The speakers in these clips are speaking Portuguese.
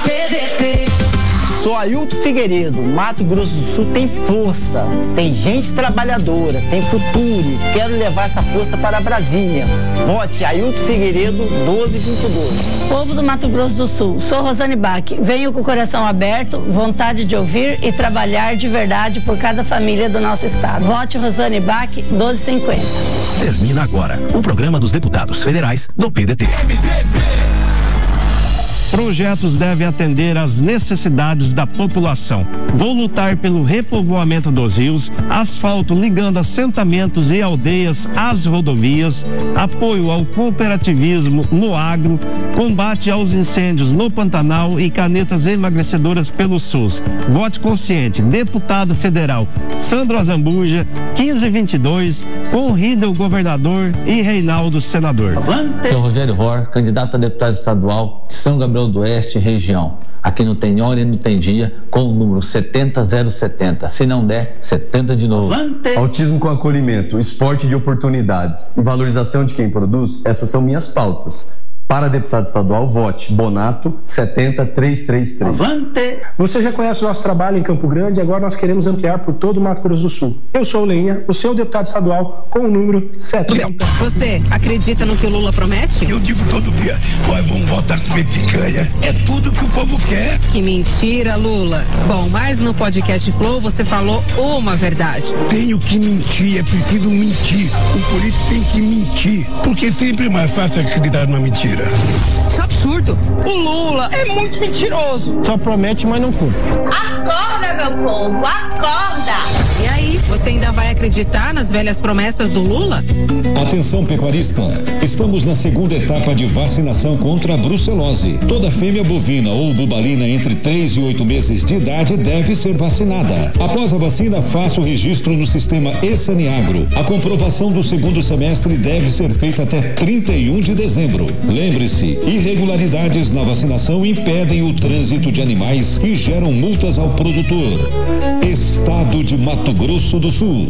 PDT. Sou Ailton Figueiredo. Mato Grosso do Sul tem força, tem gente trabalhadora, tem futuro. Quero levar essa força para Brasília. Vote Ailton Figueiredo 1222. Povo do Mato Grosso do Sul, sou Rosane Bach. Venho com o coração aberto, vontade de ouvir e trabalhar de verdade por cada família do nosso estado. Vote Rosane Bach 1250. Termina agora o programa dos deputados federais do PDT. Projetos devem atender às necessidades da população. Vou lutar pelo repovoamento dos rios, asfalto ligando assentamentos e aldeias às rodovias, apoio ao cooperativismo no agro, combate aos incêndios no Pantanal e canetas emagrecedoras pelo SUS. Vote consciente, deputado federal Sandro Azambuja, 1522, com Riedel governador e Reinaldo senador. Sou Rogério Ror, candidato a deputado estadual de São Gabriel do Oeste, região. Aqui não tem hora e não tem dia, com o número 70070. Se não der, 70 de novo. Autismo com acolhimento, esporte de oportunidades e valorização de quem produz, essas são minhas pautas. Para deputado estadual, vote Bonato 70333. Avante! Você já conhece o nosso trabalho em Campo Grande e agora nós queremos ampliar por todo o Mato Grosso do Sul. Eu sou o Leinha, o seu deputado estadual, com o número 70. Você acredita no que o Lula promete? Eu digo todo dia, vamos votar com picanha. É tudo que o povo quer. Que mentira, Lula. Bom, mas no podcast Flow você falou uma verdade. Tenho que mentir, é preciso mentir. O político tem que mentir, porque sempre é mais fácil acreditar numa mentira. Isso é absurdo. O Lula é muito mentiroso. Só promete, mas não cumpre. Acorda, meu povo, acorda! E aí, você ainda vai acreditar nas velhas promessas do Lula? Atenção, pecuarista. Estamos na segunda etapa de vacinação contra a brucelose. Toda fêmea bovina ou bubalina entre 3 e 8 meses de idade deve ser vacinada. Após a vacina, faça o registro no sistema E-Saneagro. A comprovação do segundo semestre deve ser feita até 31 de dezembro. Lembre-se, irregularidades na vacinação impedem o trânsito de animais e geram multas ao produtor. Estado de Mato Grosso do Sul.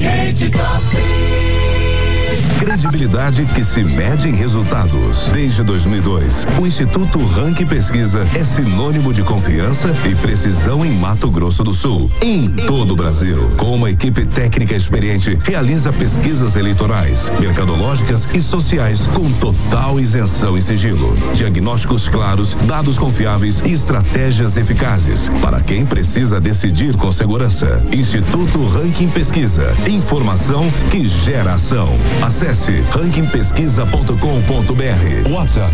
Credibilidade que se mede em resultados. Desde 2002, o Instituto Ranking Pesquisa é sinônimo de confiança e precisão em Mato Grosso do Sul. Em todo o Brasil, com uma equipe técnica experiente, realiza pesquisas eleitorais, mercadológicas e sociais com total isenção e sigilo. Diagnósticos claros, dados confiáveis e estratégias eficazes para quem precisa decidir com segurança. Instituto Ranking Pesquisa. Informação que gera ação. Acesse rankingpesquisa.com.br. WhatsApp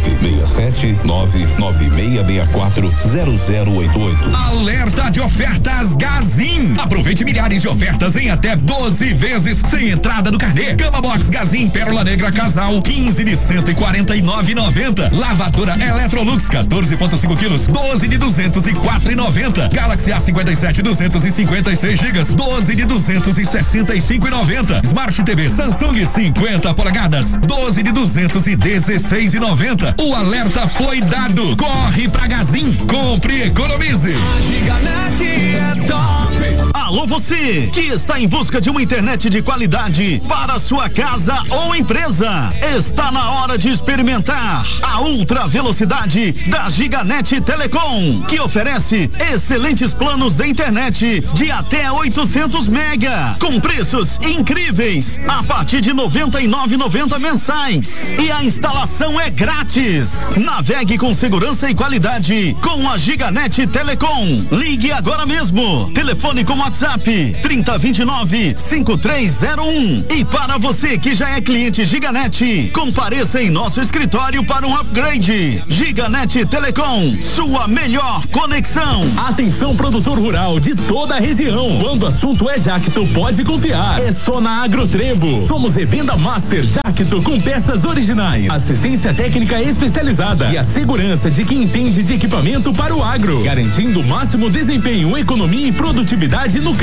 67996640088. Alerta de ofertas Gazin. Aproveite milhares de ofertas em até 12 vezes sem entrada do carnê. Cama Box Gazin Pérola Negra Casal 15 de 149,90. Lavadora Electrolux 14,5 quilos 12 de 204,90. Galaxy A57 256 gigas 12 de 265,90. Smart TV Samsung 50 polegadas 12 de 216,90. O alerta foi dado. Corre pra Gazin, compre e economize. A Giganet é top. Alô, você que está em busca de uma internet de qualidade para sua casa ou empresa. Está na hora de experimentar a ultra velocidade da Giganet Telecom, que oferece excelentes planos de internet de até 800 mega, com preços incríveis a partir de 99,90 mensais. E a instalação é grátis. Navegue com segurança e qualidade com a Giganet Telecom. Ligue agora mesmo. Telefone com WhatsApp 3029-5301. E para você que já é cliente Giganet, compareça em nosso escritório para um upgrade. Giganet Telecom, sua melhor conexão. Atenção, produtor rural de toda a região. Quando o assunto é Jacto, pode confiar. É só na Agrotrebo. Somos revenda Master Jacto com peças originais, assistência técnica especializada e a segurança de quem entende de equipamento para o agro, garantindo o máximo desempenho, economia e produtividade no campo.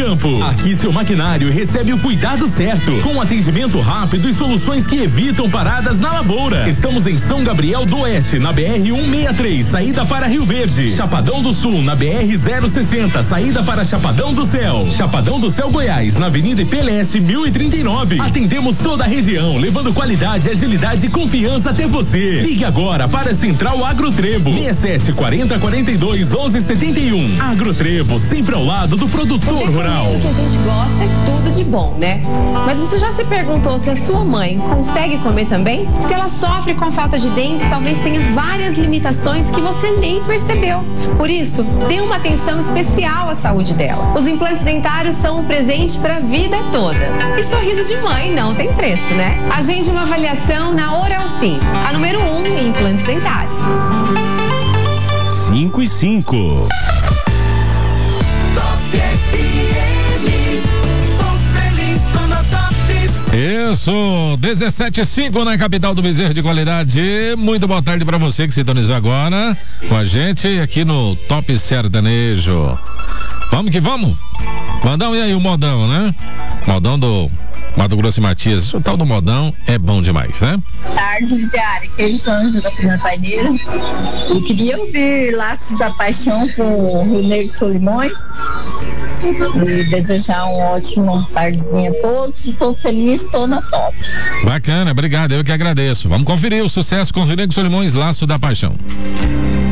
campo. Aqui seu maquinário recebe o cuidado certo, com atendimento rápido e soluções que evitam paradas na lavoura. Estamos em São Gabriel do Oeste, na BR-163, saída para Rio Verde. Chapadão do Sul, na BR-060, saída para Chapadão do Céu. Chapadão do Céu, Goiás, na Avenida Ipeleste 1039. Atendemos toda a região, levando qualidade, agilidade e confiança até você. Ligue agora para a Central Agrotrevo, 67-40-42-1171. Agrotrevo, sempre ao lado do produtor rural. O que a gente gosta é tudo de bom, né? Mas você já se perguntou se a sua mãe consegue comer também? Se ela sofre com a falta de dentes, talvez tenha várias limitações que você nem percebeu. Por isso, dê uma atenção especial à saúde dela. Os implantes dentários são um presente para a vida toda. E sorriso de mãe não tem preço, né? Agende uma avaliação na Oral Sim, a número 1 em implantes dentários. 5 e 5. Isso, 17:05 na capital do bezerro de qualidade. Muito boa tarde pra você que sintonizou agora com a gente aqui no Top Sertanejo. Vamos que vamos. Modão, e aí o modão, né? Modão do Mato Grosso e Matias. O tal do modão é bom demais, né? Boa tarde, Diário. Que são da Prima Paineira. Eu queria ouvir Laços da Paixão com o Rio Negro Solimões. E desejar um ótimo tardezinha a todos. Estou feliz, estou na top. Bacana, obrigado, eu que agradeço. Vamos conferir o sucesso com o Rio Negro Solimões, Laço da Paixão.